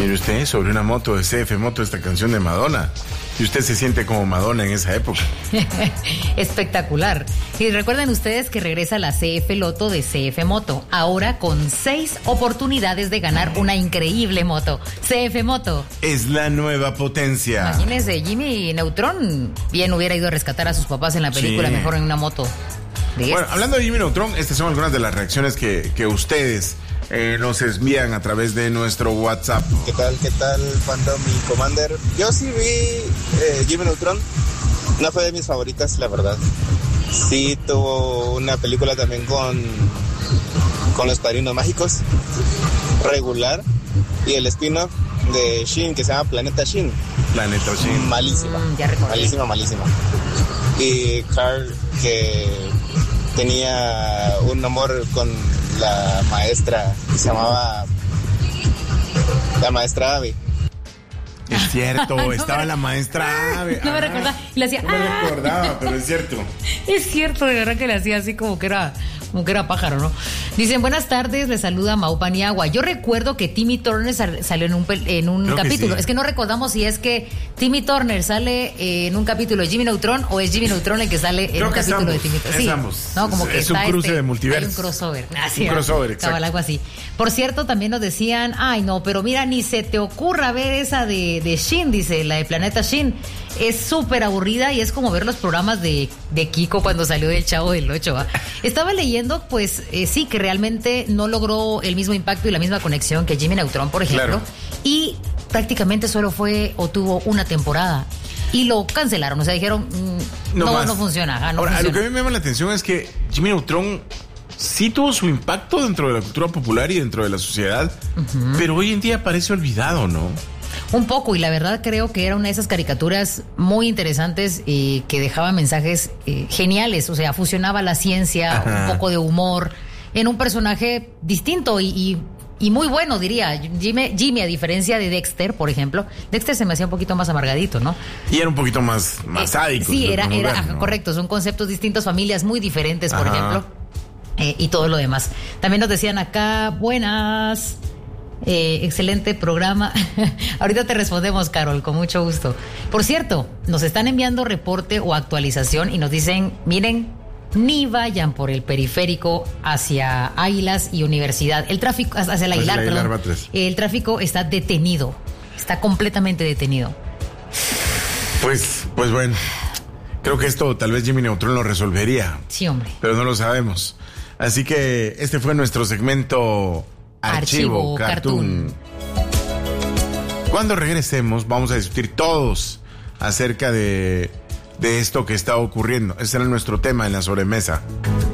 Mire usted, sobre una moto de CF Moto, esta canción de Madonna. Y usted se siente como Madonna en esa época. Espectacular. Y recuerden ustedes que regresa la CF Loto de CF Moto, ahora con 6 oportunidades de ganar una increíble moto. CF Moto es la nueva potencia. Imagínense, Jimmy Neutron bien hubiera ido a rescatar a sus papás en la película, mejor en una moto. Bueno, hablando de Jimmy Neutron, estas son algunas de las reacciones que ustedes nos envían a través de nuestro WhatsApp. ¿Qué tal, Fandom y Commander? Yo sí vi Jimmy Neutron. No fue de mis favoritas, la verdad. Sí tuvo una película también con los Padrinos Mágicos, regular. Y el spin-off de Shin, que se llama Planeta Shin. Planeta Shin. Malísima. Malísima. Y Carl, que tenía un amor con la maestra que se llamaba la maestra Ave. Es cierto, estaba la maestra Ave. No me recordaba. Y le hacía, no me recordaba, pero es cierto. Es cierto, de verdad que le hacía así como que era pájaro, ¿no? Dicen, buenas tardes, le saluda Mau Paniagua. Yo recuerdo que Timmy Turner salió en un capítulo. Sí. Es que no recordamos si es que Timmy Turner sale en un capítulo de Jimmy Neutron o es Jimmy Neutron el que sale en un capítulo de Timmy Turner. Sí, ¿no? Como que es un cruce de multiverso. Hay un crossover. Un crossover, exacto. Algo así. Por cierto, también nos decían, ay no, pero mira, ni se te ocurra ver esa de Shin, dice, la de Planeta Shin. Es súper aburrida y es como ver los programas de Kiko cuando salió del Chavo del Ocho. ¿Va? Estaba leyendo, pues sí, que realmente no logró el mismo impacto y la misma conexión que Jimmy Neutron, por ejemplo. Claro. Y prácticamente solo tuvo una temporada. Y lo cancelaron, o sea, dijeron, no funciona. Ahora, funciona. Lo que a mí me llama la atención es que Jimmy Neutron sí tuvo su impacto dentro de la cultura popular y dentro de la sociedad, pero hoy en día parece olvidado, ¿no? Un poco, y la verdad creo que era una de esas caricaturas muy interesantes que dejaba mensajes geniales, o sea, fusionaba la ciencia, un poco de humor, en un personaje distinto y muy bueno, diría. Jimmy, a diferencia de Dexter, por ejemplo, Dexter se me hacía un poquito más amargadito, ¿no? Y era un poquito más sádico. Sí, era ¿no? Correcto, son conceptos distintos, familias muy diferentes, por ejemplo, y todo lo demás. También nos decían acá, buenas... excelente programa. Ahorita te respondemos, Carol, con mucho gusto. Por cierto, nos están enviando reporte o actualización y nos dicen, miren, ni vayan por el periférico hacia Águilas y Universidad. El tráfico, hacia el Aguilar, perdón. El tráfico está detenido. Está completamente detenido. Pues bueno. Creo que esto tal vez Jimmy Neutron lo resolvería. Sí, hombre. Pero no lo sabemos. Así que este fue nuestro segmento Archivo Cartoon. Cuando regresemos vamos a discutir todos acerca de esto que está ocurriendo. Ese era nuestro tema en la sobremesa.